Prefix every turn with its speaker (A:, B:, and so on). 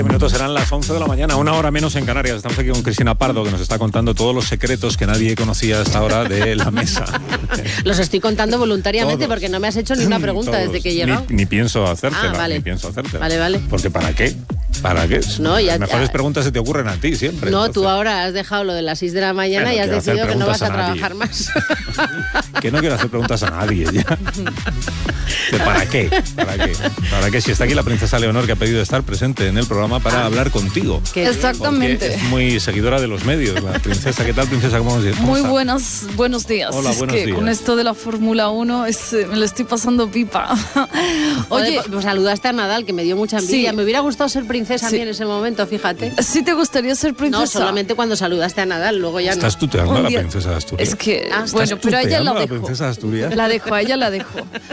A: Minutos serán las 11 de la mañana, una hora menos en Canarias. Estamos aquí con Cristina Pardo, que nos está contando todos los secretos que nadie conocía a esta hora de la mesa.
B: Los estoy contando voluntariamente
A: Todos.
B: porque no me has hecho ni una pregunta
A: Todos.
B: desde que he llegado.
A: Ni pienso hacértela,
B: Vale.
A: ni pienso hacértela.
B: Vale.
A: Porque ¿para qué? ¿Para qué?
B: No, ya-
A: Las mejores preguntas se te ocurren a ti siempre.
B: No,
A: entonces.
B: tú ahora has dejado lo de las 6 de la mañana
A: Bueno,
B: y has
A: quiero hacer
B: decidido que no vas
A: preguntas
B: a
A: a nadie.
B: trabajar más.
A: Que no quiero hacer preguntas a nadie ya. ¿De ¿Para qué? ¿Para qué? ¿Para qué? Si está aquí la princesa Leonor, que ha pedido estar presente en el programa para hablar contigo.
B: Qué bien.
A: Porque es muy seguidora de los medios, la princesa. ¿Qué tal, princesa? ¿Cómo
C: Muy
A: está?
C: buenos días.
A: Hola,
C: es
A: buenos
C: que
A: días.
C: con esto de la Fórmula 1 me lo estoy pasando pipa.
B: Oye,
C: Oye,
B: pues saludaste a Nadal, que me dio mucha envidia.
C: Sí.
B: Me hubiera gustado ser princesa a mí
C: Sí.
B: en ese momento, fíjate.
C: ¿sí te gustaría ser princesa?
B: No, solamente cuando saludaste a Nadal, luego ya
A: Estás
B: no.
A: tuteando a
C: Un
A: la
C: día-
A: princesa de Asturias.
C: Es que,
B: Ah,
C: bueno,
A: ¿Estás
C: pero a ella
A: tuteando
C: la
A: a la
C: dejo.
A: princesa de Asturias?
C: La dejo, a ella la dejo.